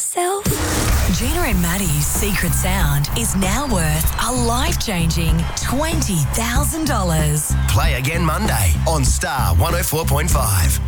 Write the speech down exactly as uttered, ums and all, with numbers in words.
yourself? Gina and Maddie's secret sound is now worth a life-changing twenty thousand dollars. Play again Monday on Star one oh four point five.